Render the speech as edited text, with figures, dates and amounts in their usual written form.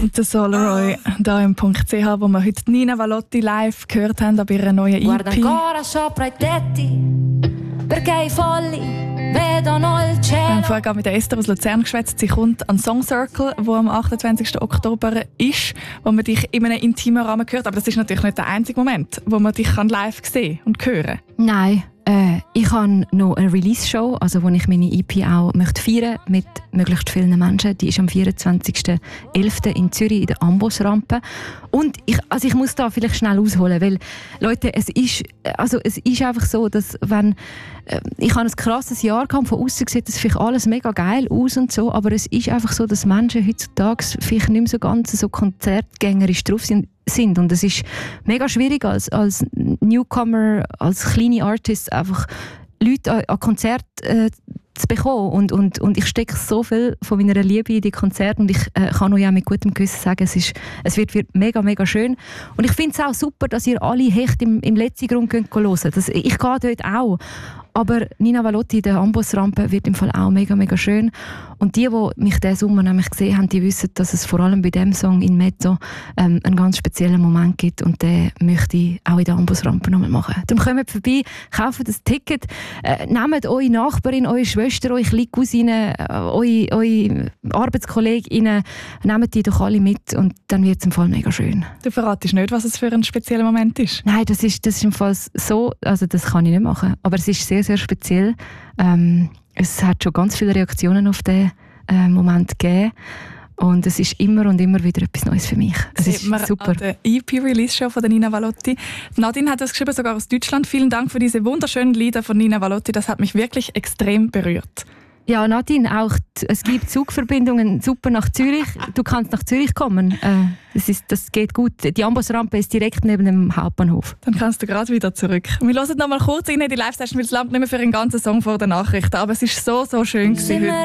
Der Solaroy, da im .ch, wo wir heute Nina Valotti live gehört haben, bei ihrer neuen EP. Guarda ancora sopra i tetti, perché i folli vedono il Wir cielo. haben vorher mit der Esther aus Luzern geschwätzt. Sie kommt an Song Circle, wo am 28. Oktober ist, wo man dich in einem intimen Rahmen hört. Aber das ist natürlich nicht der einzige Moment, wo man dich live sehen und hören kann. Nein, ich habe noch eine Release-Show, also wo ich meine EP auch möchte feiern mit möglichst vielen Menschen. Die ist am 24.11. in Zürich in der Ambossrampe. Und ich muss da vielleicht schnell ausholen, weil, Leute, es ist einfach so, dass wenn ich habe ein krasses Jahr gehabt, von außen sieht das vielleicht alles mega geil aus und so, aber es ist einfach so, dass Menschen heutzutage vielleicht nicht mehr so ganz so konzertgängerisch drauf sind. Und es ist mega schwierig als Newcomer, als kleine Artist einfach Leute an Konzerte zu bekommen. Und ich stecke so viel von meiner Liebe in die Konzerte und ich kann euch auch mit gutem Gewissen sagen, es wird mega, mega schön. Und ich finde es auch super, dass ihr alle Hecht im letzten Grund hören könnt. Ich gehe dort auch. Aber Nina Valotti in der Ambossrampe wird im Fall auch mega, mega schön. Und die mich diesen Sommer nämlich gesehen haben, die wissen, dass es vor allem bei diesem Song in Mezzo einen ganz speziellen Moment gibt. Und den möchte ich auch in der Ambossrampe nochmal machen. Darum kommt vorbei, kauft das Ticket, nehmt eure Nachbarin, eure Schwester, eure kleine Cousine, eure Arbeitskolleginnen, nehmt die doch alle mit und dann wird es im Fall mega schön. Du verratest nicht, was es für ein spezieller Moment ist? Nein, das ist im Fall so, also das kann ich nicht machen. Aber es ist sehr, sehr speziell. Es hat schon ganz viele Reaktionen auf den Moment gegeben. Und es ist immer und immer wieder etwas Neues für mich. Es ist super. An der EP-Release-Show von Nina Valotti. Nadine hat das geschrieben, sogar aus Deutschland. Vielen Dank für diese wunderschönen Lieder von Nina Valotti. Das hat mich wirklich extrem berührt. Ja, Nadine, auch es gibt Zugverbindungen super nach Zürich. Du kannst nach Zürich kommen. Das geht gut. Die Ambossrampe ist direkt neben dem Hauptbahnhof. Dann kannst du gerade wieder zurück. Wir hören noch mal kurz rein in die Live-Session, weil es langt nicht mehr für einen ganzen Song vor der Nachrichten. Aber es ist so, so schön gewesen heute.